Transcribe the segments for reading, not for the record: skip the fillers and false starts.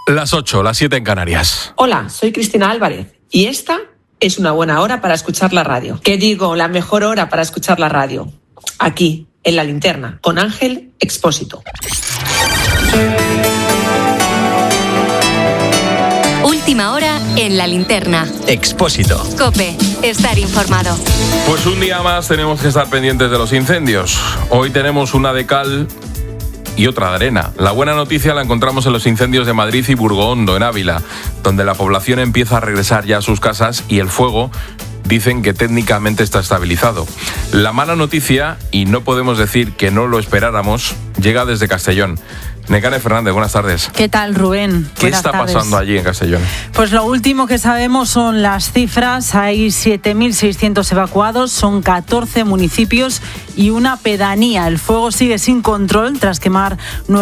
Las 8, las 7 en Canarias. Hola, soy Cristina Álvarez y esta es una buena hora para escuchar la radio. ¿Qué digo? La mejor hora para escuchar la radio. Aquí, en La Linterna, con Ángel Expósito. Última hora en La Linterna. Expósito. COPE. Estar informado. Pues un día más tenemos que estar pendientes de los incendios. Hoy tenemos una de cal y otra de arena. La buena noticia la encontramos en los incendios de Madrid y Burgohondo, en Ávila, donde la población empieza a regresar ya a sus casas y el fuego dicen que técnicamente está estabilizado. La mala noticia, y no podemos decir que no lo esperáramos, llega desde Castellón. Nekane Fernández, buenas tardes. ¿Qué tal, Rubén? ¿Qué está pasando allí en Castellón? Pues lo último que sabemos son las cifras. Hay 7.600 evacuados, son 14 municipios y una pedanía. El fuego sigue sin control tras quemar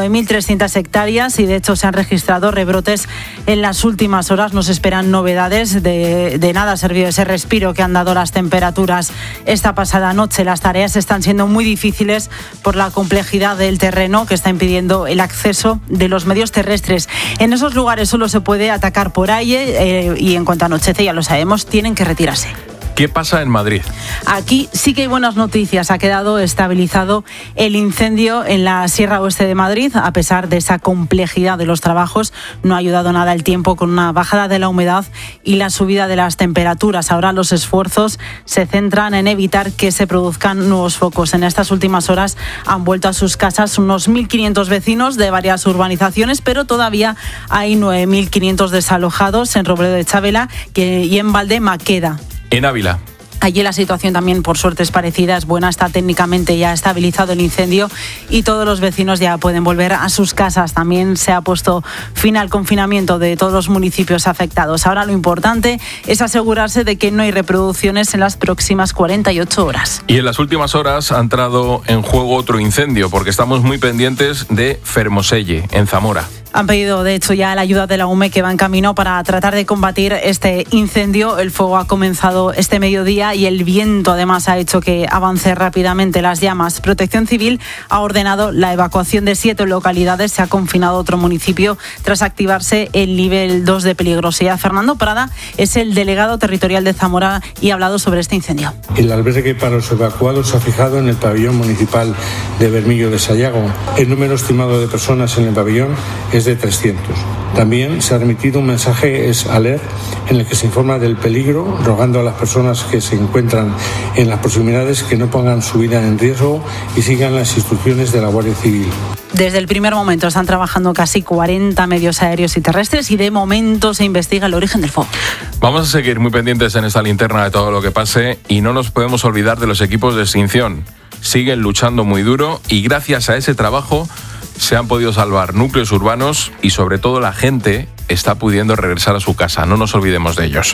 9.300 hectáreas y de hecho se han registrado rebrotes en las últimas horas. Nos esperan novedades. De nada ha servido ese respiro que han dado las temperaturas esta pasada noche. Las tareas están siendo muy difíciles por la complejidad del terreno que está impidiendo el acceso de los medios terrestres. En esos lugares solo se puede atacar por aire y en cuanto anochece, ya lo sabemos, tienen que retirarse. ¿Qué pasa en Madrid? Aquí sí que hay buenas noticias. Ha quedado estabilizado el incendio en la Sierra Oeste de Madrid. A pesar de esa complejidad de los trabajos, no ha ayudado nada el tiempo con una bajada de la humedad y la subida de las temperaturas. Ahora los esfuerzos se centran en evitar que se produzcan nuevos focos. En estas últimas horas han vuelto a sus casas unos 1.500 vecinos de varias urbanizaciones, pero todavía hay 9.500 desalojados en Robledo de Chavela y en Valdemaqueda. En Ávila. Allí la situación también, por suerte, es parecida, es buena, está técnicamente ya estabilizado el incendio y todos los vecinos ya pueden volver a sus casas. También se ha puesto fin al confinamiento de todos los municipios afectados. Ahora lo importante es asegurarse de que no hay reproducciones en las próximas 48 horas. Y en las últimas horas ha entrado en juego otro incendio, porque estamos muy pendientes de Fermoselle, en Zamora. Han pedido, de hecho, ya la ayuda de la UME, que va en camino para tratar de combatir este incendio. El fuego ha comenzado este mediodía y el viento, además, ha hecho que avance rápidamente las llamas. Protección Civil ha ordenado la evacuación de 7 localidades. Se ha confinado otro municipio tras activarse el nivel 2 de peligrosidad. Fernando Prada es el delegado territorial de Zamora y ha hablado sobre este incendio. El albergue para los evacuados se ha fijado en el pabellón municipal de Bermillo de Sayago. El número estimado de personas en el pabellón es de 300. También se ha remitido un mensaje alert en el que se informa del peligro, rogando a las personas que se encuentran en las proximidades que no pongan su vida en riesgo y sigan las instrucciones de la Guardia Civil. Desde el primer momento están trabajando casi 40 medios aéreos y terrestres y de momento se investiga el origen del fuego. Vamos a seguir muy pendientes en esta linterna de todo lo que pase y no nos podemos olvidar de los equipos de extinción. Siguen luchando muy duro y gracias a ese trabajo se han podido salvar núcleos urbanos y sobre todo la gente está pudiendo regresar a su casa. No nos olvidemos de ellos.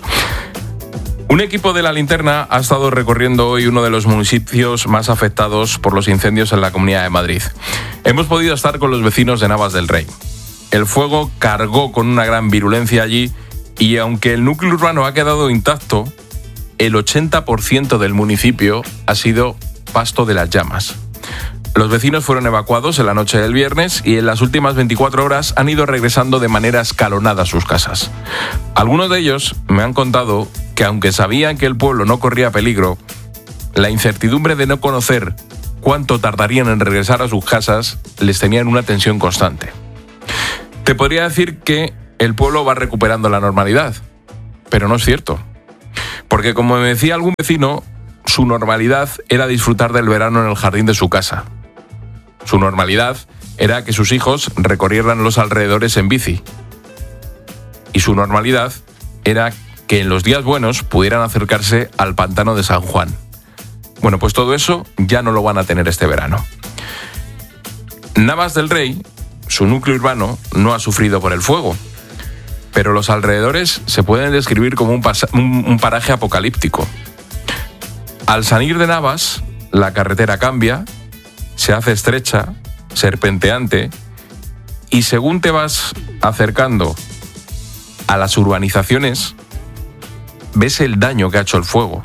Un equipo de La Linterna ha estado recorriendo hoy uno de los municipios más afectados por los incendios en la Comunidad de Madrid. Hemos podido estar con los vecinos de Navas del Rey. El fuego cargó con una gran virulencia allí y aunque el núcleo urbano ha quedado intacto, el 80% del municipio ha sido pasto de las llamas. Los vecinos fueron evacuados en la noche del viernes y en las últimas 24 horas han ido regresando de manera escalonada a sus casas. Algunos de ellos me han contado que aunque sabían que el pueblo no corría peligro, la incertidumbre de no conocer cuánto tardarían en regresar a sus casas les tenía en una tensión constante. Te podría decir que el pueblo va recuperando la normalidad, pero no es cierto. Porque como me decía algún vecino, su normalidad era disfrutar del verano en el jardín de su casa. Su normalidad era que sus hijos recorrieran los alrededores en bici. Y su normalidad era que en los días buenos pudieran acercarse al pantano de San Juan. Bueno, pues todo eso ya no lo van a tener este verano. Navas del Rey, su núcleo urbano, no ha sufrido por el fuego, pero los alrededores se pueden describir como un paraje apocalíptico. Al salir de Navas, la carretera cambia, se hace estrecha, serpenteante, y según te vas acercando a las urbanizaciones, ves el daño que ha hecho el fuego.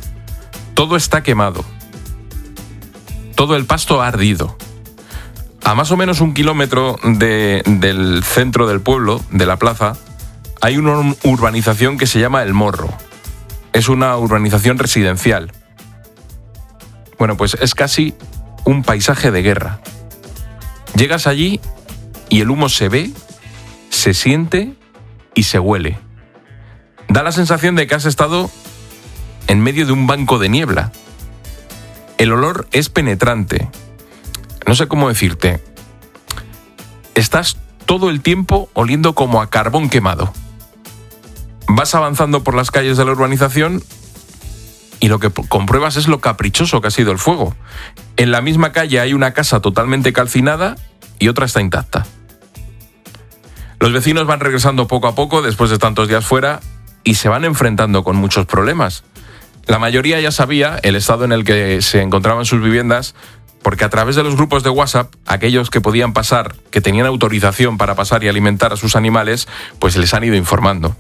Todo está quemado. Todo el pasto ha ardido. A más o menos 1 kilómetro del centro del pueblo, de la plaza, hay una urbanización que se llama El Morro. Es una urbanización residencial. Bueno, pues es casi un paisaje de guerra. Llegas allí y el humo se ve, se siente y se huele. Da la sensación de que has estado en medio de un banco de niebla. El olor es penetrante. No sé cómo decirte. Estás todo el tiempo oliendo como a carbón quemado. Vas avanzando por las calles de la urbanización y lo que compruebas es lo caprichoso que ha sido el fuego. En la misma calle hay una casa totalmente calcinada y otra está intacta. Los vecinos van regresando poco a poco después de tantos días fuera y se van enfrentando con muchos problemas. La mayoría ya sabía el estado en el que se encontraban sus viviendas, porque a través de los grupos de WhatsApp, aquellos que podían pasar, que tenían autorización para pasar y alimentar a sus animales, pues les han ido informando.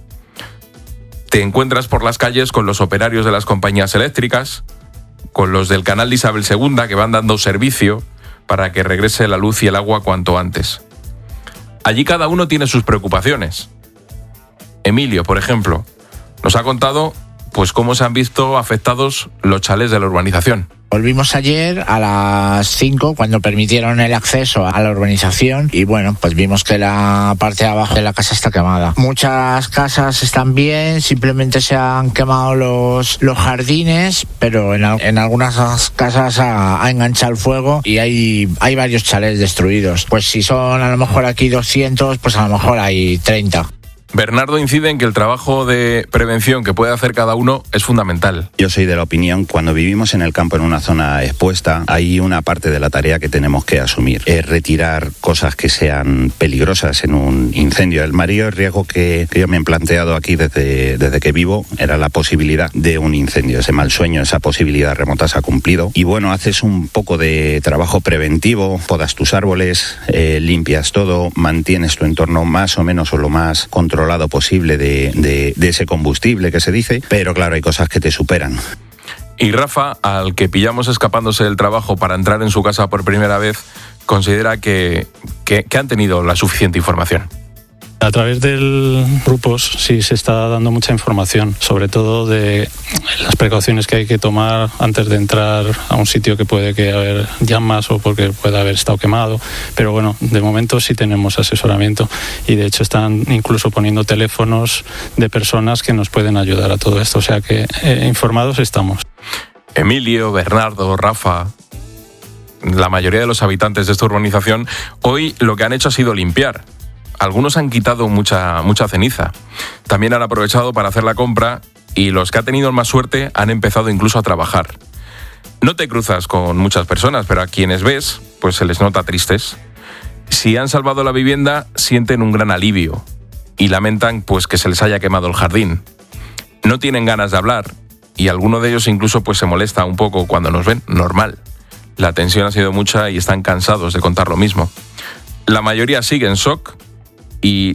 Te encuentras por las calles con los operarios de las compañías eléctricas, con los del canal de Isabel II que van dando servicio para que regrese la luz y el agua cuanto antes. Allí cada uno tiene sus preocupaciones. Emilio, por ejemplo, nos ha contado pues cómo se han visto afectados los chalés de la urbanización. Volvimos ayer a las 5 cuando permitieron el acceso a la urbanización y bueno, pues vimos que la parte de abajo de la casa está quemada. Muchas casas están bien, simplemente se han quemado los jardines, pero en algunas casas ha enganchado el fuego y hay varios chalés destruidos. Pues si son a lo mejor aquí 200, pues a lo mejor hay 30. Bernardo incide en que el trabajo de prevención que puede hacer cada uno es fundamental. Yo soy de la opinión, cuando vivimos en el campo en una zona expuesta, hay una parte de la tarea que tenemos que asumir. Es retirar cosas que sean peligrosas en un incendio. El mayor riesgo que yo me he planteado aquí desde que vivo era la posibilidad de un incendio. Ese mal sueño, esa posibilidad remota se ha cumplido. Y bueno, haces un poco de trabajo preventivo, podas tus árboles, limpias todo, mantienes tu entorno más o menos o lo más controlado posible de ese combustible que se dice, pero claro, hay cosas que te superan. Y Rafa, al que pillamos escapándose del trabajo para entrar en su casa por primera vez, considera que han tenido la suficiente información. A través de grupos sí se está dando mucha información, sobre todo de las precauciones que hay que tomar antes de entrar a un sitio que puede que haber llamas o porque pueda haber estado quemado. Pero bueno, de momento sí tenemos asesoramiento y de hecho están incluso poniendo teléfonos de personas que nos pueden ayudar a todo esto. O sea que informados estamos. Emilio, Bernardo, Rafa, la mayoría de los habitantes de esta urbanización, hoy lo que han hecho ha sido limpiar. Algunos han quitado mucha ceniza. También han aprovechado para hacer la compra y los que han tenido más suerte han empezado incluso a trabajar. No te cruzas con muchas personas, pero a quienes ves, pues se les nota tristes. Si han salvado la vivienda, sienten un gran alivio y lamentan pues que se les haya quemado el jardín. No tienen ganas de hablar y alguno de ellos incluso pues se molesta un poco cuando nos ven. Normal. La tensión ha sido mucha y están cansados de contar lo mismo. La mayoría sigue en shock y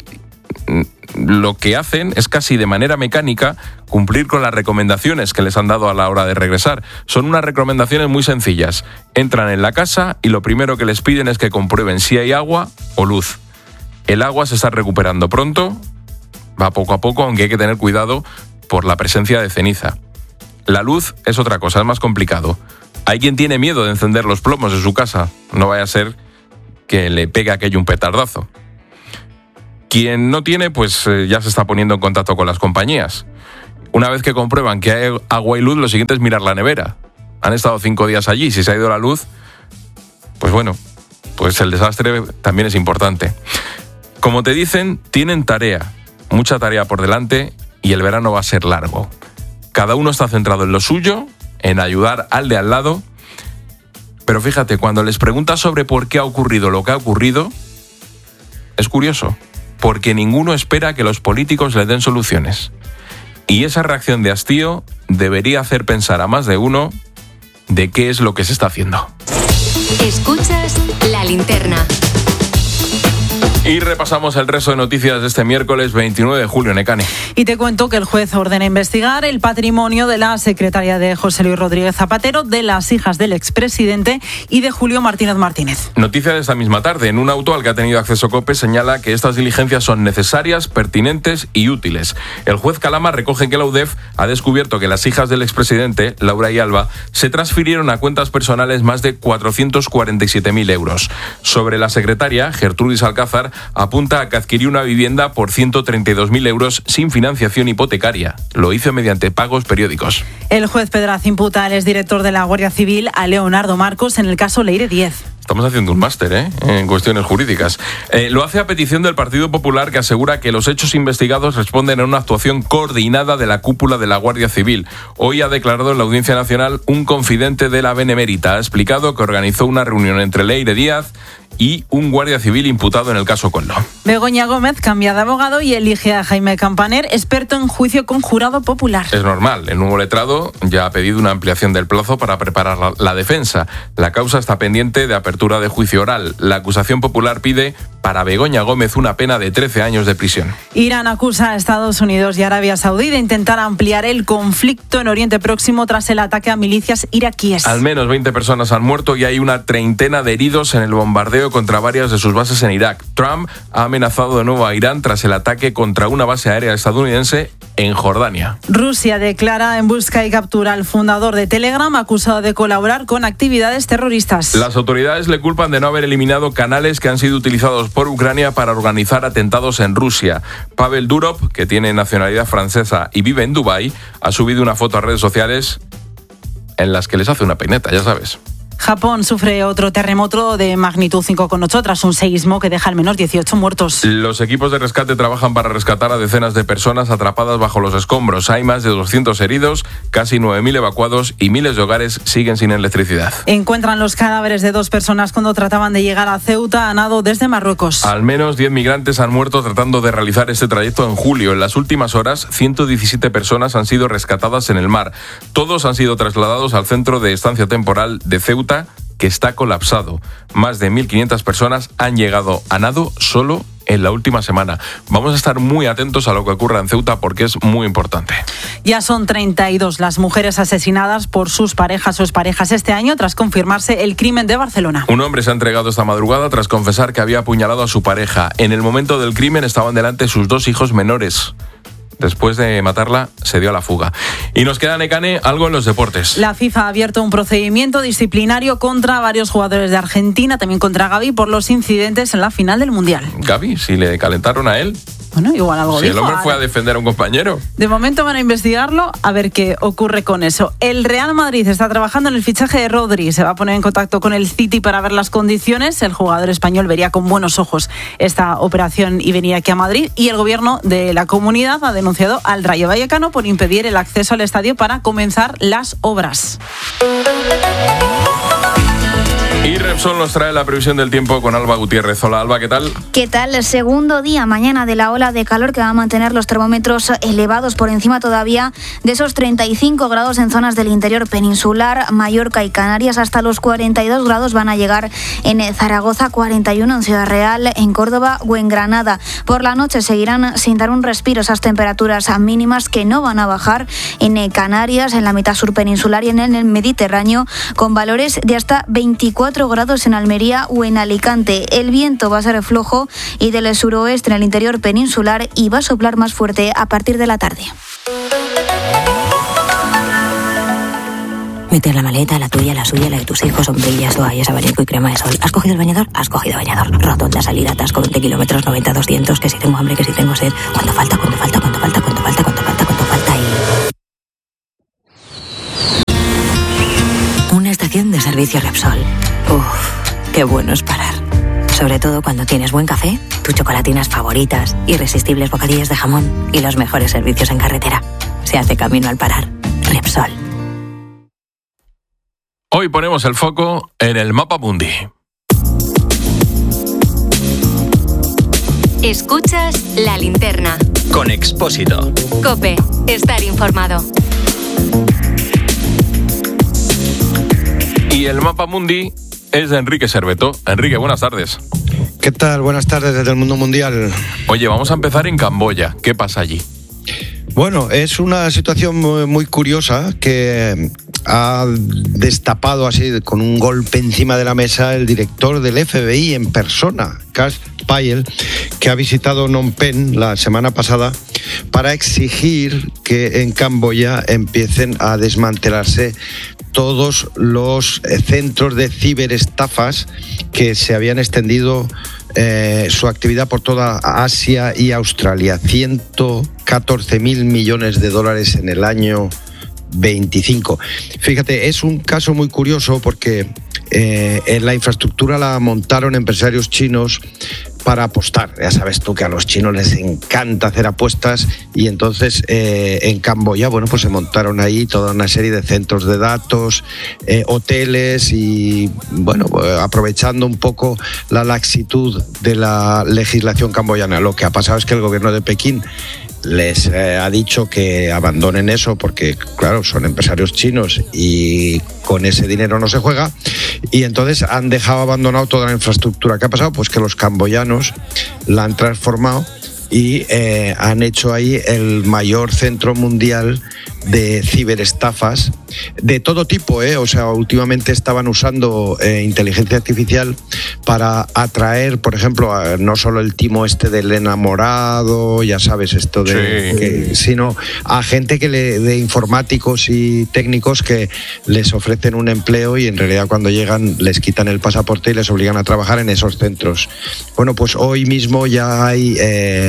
lo que hacen es casi de manera mecánica cumplir con las recomendaciones que les han dado a la hora de regresar. Son unas recomendaciones muy sencillas. Entran en la casa y lo primero que les piden es que comprueben si hay agua o luz. El agua se está recuperando pronto, va poco a poco, aunque hay que tener cuidado por la presencia de ceniza. La luz es otra cosa, es más complicado. Hay quien tiene miedo de encender los plomos de su casa, no vaya a ser que le pegue aquello un petardazo. Quien no tiene, pues ya se está poniendo en contacto con las compañías. Una vez que comprueban que hay agua y luz, lo siguiente es mirar la nevera. Han estado 5 días allí, si se ha ido la luz, pues bueno, pues el desastre también es importante. Como te dicen, tienen tarea, mucha tarea por delante y el verano va a ser largo. Cada uno está centrado en lo suyo, en ayudar al de al lado, pero fíjate, cuando les preguntas sobre por qué ha ocurrido lo que ha ocurrido, es curioso. Porque ninguno espera que los políticos le den soluciones. Y esa reacción de hastío debería hacer pensar a más de uno de qué es lo que se está haciendo. Escuchas La Linterna. Y repasamos el resto de noticias de este miércoles 29 de julio, Nekane. Y te cuento que el juez ordena investigar el patrimonio de la secretaria de José Luis Rodríguez Zapatero, de las hijas del expresidente y de Julio Martínez Martínez. Noticia de esta misma tarde. En un auto al que ha tenido acceso COPE señala que estas diligencias son necesarias, pertinentes y útiles. El juez Calama recoge que la UDEF ha descubierto que las hijas del expresidente, Laura y Alba, se transfirieron a cuentas personales más de 447.000 euros. Sobre la secretaria, Gertrudis Alcázar, apunta a que adquirió una vivienda por 132.000 euros sin financiación hipotecaria. Lo hizo mediante pagos periódicos. El juez Pedraz imputa al exdirector de la Guardia Civil, a Leonardo Marcos, en el caso Leire 10. Estamos haciendo un máster en cuestiones jurídicas. Lo hace a petición del Partido Popular, que asegura que los hechos investigados responden a una actuación coordinada de la cúpula de la Guardia Civil. Hoy ha declarado en la Audiencia Nacional un confidente de la Benemérita. Ha explicado que organizó una reunión entre Leire Díaz y un guardia civil imputado en el caso Coldo. Begoña Gómez cambia de abogado y elige a Jaime Campaner, experto en juicio con jurado popular. Es normal. El nuevo letrado ya ha pedido una ampliación del plazo para preparar la defensa. La causa está pendiente de apertura de juicio oral. La acusación popular pide para Begoña Gómez una pena de 13 años de prisión. Irán acusa a Estados Unidos y Arabia Saudí de intentar ampliar el conflicto en Oriente Próximo tras el ataque a milicias iraquíes. Al menos 20 personas han muerto y hay una treintena de heridos en el bombardeo contra varias de sus bases en Irak. Trump ha amenazado de nuevo a Irán tras el ataque contra una base aérea estadounidense en Jordania. Rusia declara en busca y captura al fundador de Telegram, acusado de colaborar con actividades terroristas. Las autoridades le culpan de no haber eliminado canales que han sido utilizados por Ucrania para organizar atentados en Rusia. Pavel Durov, que tiene nacionalidad francesa y vive en Dubái, ha subido una foto a redes sociales en las que les hace una peineta, ya sabes. Japón sufre otro terremoto de magnitud 5,8 tras un seísmo que deja al menos 18 muertos. Los equipos de rescate trabajan para rescatar a decenas de personas atrapadas bajo los escombros. Hay más de 200 heridos, casi 9.000 evacuados y miles de hogares siguen sin electricidad. Encuentran los cadáveres de 2 personas cuando trataban de llegar a Ceuta a nado desde Marruecos. Al menos 10 migrantes han muerto tratando de realizar este trayecto en julio. En las últimas horas, 117 personas han sido rescatadas en el mar. Todos han sido trasladados al centro de estancia temporal de Ceuta, que está colapsado. Más de 1.500 personas han llegado a nado solo en la última semana. Vamos a estar muy atentos a lo que ocurra en Ceuta porque es muy importante. Ya son 32 las mujeres asesinadas por sus parejas o exparejas este año tras confirmarse el crimen de Barcelona. Un hombre se ha entregado esta madrugada tras confesar que había apuñalado a su pareja. En el momento del crimen estaban delante sus 2 hijos menores. Después de matarla, se dio a la fuga. Y nos queda, Nekane, algo en los deportes. La FIFA ha abierto un procedimiento disciplinario contra varios jugadores de Argentina, también contra Gavi, por los incidentes en la final del Mundial. Gavi, si le calentaron a él. Bueno, igual algo si dijo. El hombre fue a defender a un compañero. De momento van a investigarlo, a ver qué ocurre con eso. El Real Madrid está trabajando en el fichaje de Rodri. Se va a poner en contacto con el City para ver las condiciones. El jugador español vería con buenos ojos esta operación y venir aquí a Madrid. Y el gobierno de la comunidad ha denunciado al Rayo Vallecano por impedir el acceso al estadio para comenzar las obras. Y Repsol nos trae la previsión del tiempo con Alba Gutiérrez. Hola, Alba, ¿qué tal? ¿Qué tal? El segundo día mañana de la ola de calor que va a mantener los termómetros elevados por encima todavía de esos 35 grados en zonas del interior peninsular, Mallorca y Canarias. Hasta los 42 grados van a llegar en Zaragoza, 41 en Ciudad Real, en Córdoba o en Granada. Por la noche seguirán sin dar un respiro esas temperaturas mínimas que no van a bajar en Canarias, en la mitad sur peninsular y en el Mediterráneo, con valores de hasta 24 grados en Almería o en Alicante. El viento va a ser flojo y del suroeste en el interior peninsular y va a soplar más fuerte a partir de la tarde. Meter la maleta, la tuya, la suya, la de tus hijos, sombrillas, toallas, abanico y crema de sol. ¿Has cogido el bañador? Has cogido bañador. Rotonda, salida, atasco, 20 kilómetros, 90, 200, que si tengo hambre, que si tengo sed. ¿Cuánto falta? ¿Cuánto falta? ¿Cuánto falta? ¿Cuánto falta? ¿Cuánto falta? ¿Cuánto falta? Y... una estación de servicio Repsol. Uf, qué bueno es parar. Sobre todo cuando tienes buen café, tus chocolatinas favoritas, irresistibles bocadillos de jamón y los mejores servicios en carretera. Se hace camino al parar. Repsol. Hoy ponemos el foco en el Mapa Mundi. Escuchas La Linterna. Con Expósito. COPE. Estar informado. Y el Mapa Mundi es de Enrique Serveto. Enrique, buenas tardes. ¿Qué tal? Buenas tardes desde el mundo mundial. Oye, vamos a empezar en Camboya. ¿Qué pasa allí? Bueno, es una situación muy curiosa que ha destapado así con un golpe encima de la mesa el director del FBI en persona, Kash Patel, que ha visitado Phnom Penh la semana pasada para exigir que en Camboya empiecen a desmantelarse todos los centros de ciberestafas que se habían extendido su actividad por toda Asia y Australia. 114.000 millones de dólares en el año 25. Fíjate, es un caso muy curioso porque en la infraestructura la montaron empresarios chinos para apostar. Ya sabes tú que a los chinos les encanta hacer apuestas y entonces en Camboya, bueno, pues se montaron ahí toda una serie de centros de datos, hoteles y, bueno, aprovechando un poco la laxitud de la legislación camboyana. Lo que ha pasado es que el gobierno de Pekín les ha dicho que abandonen eso porque, claro, son empresarios chinos y con ese dinero no se juega, y entonces han dejado abandonado toda la infraestructura. ¿Qué ha pasado? Pues que los camboyanos la han transformado y han hecho ahí el mayor centro mundial de ciberestafas de todo tipo, O sea, últimamente estaban usando inteligencia artificial para atraer, por ejemplo, no solo el timo este del enamorado, ya sabes, esto de... sino a gente de informáticos y técnicos que les ofrecen un empleo y en realidad cuando llegan les quitan el pasaporte y les obligan a trabajar en esos centros. Bueno, pues hoy mismo ya hay...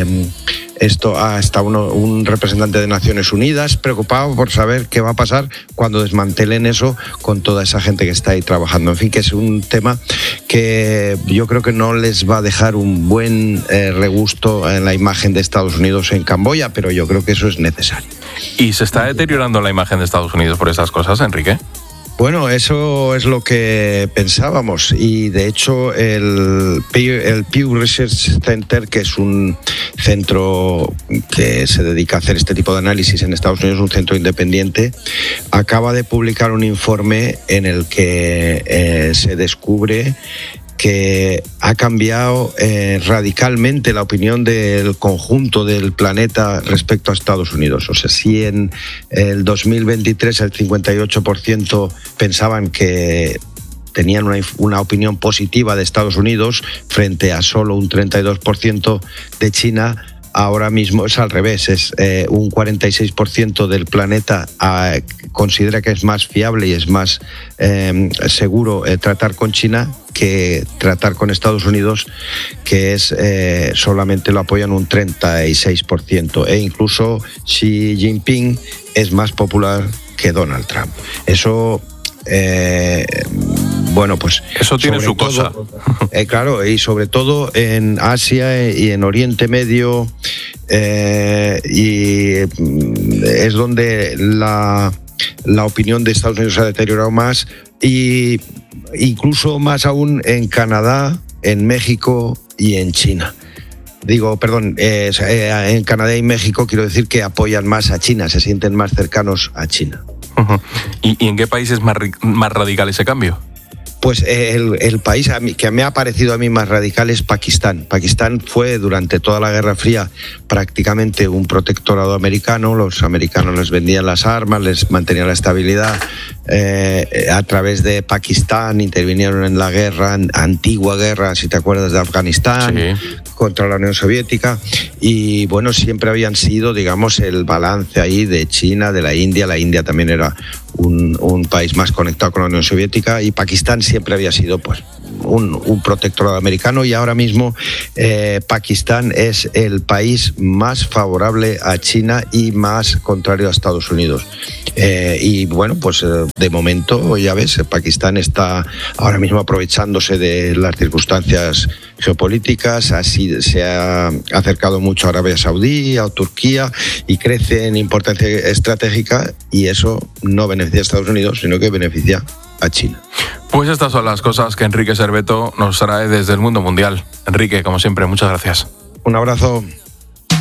está un representante de Naciones Unidas preocupado por saber qué va a pasar cuando desmantelen eso con toda esa gente que está ahí trabajando. En fin, que es un tema que yo creo que no les va a dejar un buen regusto en la imagen de Estados Unidos en Camboya, pero yo creo que eso es necesario. ¿Y se está deteriorando la imagen de Estados Unidos por esas cosas, Enrique? Bueno, eso es lo que pensábamos y de hecho el Pew Research Center, que es un centro que se dedica a hacer este tipo de análisis en Estados Unidos, un centro independiente, acaba de publicar un informe en el que se descubre que ha cambiado radicalmente la opinión del conjunto del planeta respecto a Estados Unidos. O sea, si en el 2023 el 58% pensaban que tenían una opinión positiva de Estados Unidos frente a solo un 32% de China, ahora mismo es al revés, es un 46% del planeta considera que es más fiable y es más seguro tratar con China que tratar con Estados Unidos, que es solamente lo apoyan un 36%, e incluso Xi Jinping es más popular que Donald Trump. Eso bueno, pues eso tiene su cosa. Claro, y sobre todo en Asia y en Oriente Medio, y es donde la opinión de Estados Unidos se ha deteriorado más, y incluso más aún en Canadá, en México y en China. En Canadá y México quiero decir que apoyan más a China, se sienten más cercanos a China. Uh-huh. ¿Y en qué país es más radical ese cambio? Pues el país que me ha parecido a mí más radical es Pakistán. Pakistán fue durante toda la Guerra Fría prácticamente un protectorado americano. Los americanos les vendían las armas, les mantenían la estabilidad. A través de Pakistán intervinieron en la antigua guerra, si te acuerdas, de Afganistán, sí, contra la Unión Soviética. Y bueno, siempre habían sido, digamos, el balance ahí de China, de la India. La India también era un país más conectado con la Unión Soviética, y Pakistán siempre había sido pues un protectorado americano, y ahora mismo Pakistán es el país más favorable a China y más contrario a Estados Unidos. Y bueno, pues de momento, ya ves, Pakistán está ahora mismo aprovechándose de las circunstancias geopolíticas, así se ha acercado mucho a Arabia Saudí, a Turquía, y crece en importancia estratégica, y eso no beneficia a Estados Unidos, sino que beneficia a China. Pues estas son las cosas que Enrique Serveto nos trae desde el mundo mundial. Enrique, como siempre, muchas gracias. Un abrazo.